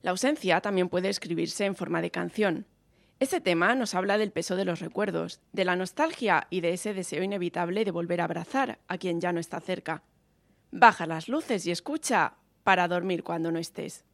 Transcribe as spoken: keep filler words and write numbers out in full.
La ausencia también puede escribirse en forma de canción. Este tema nos habla del peso de los recuerdos, de la nostalgia y de ese deseo inevitable de volver a abrazar a quien ya no está cerca. Baja las luces y escucha para dormir cuando no estés.